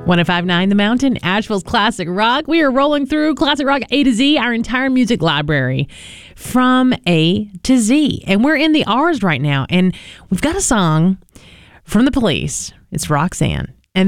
105.9 The Mountain, Asheville's classic rock. We are rolling through classic rock A to Z, our entire music library from A to Z. And we're in the R's right now. And we've got a song from The Police. It's Roxanne.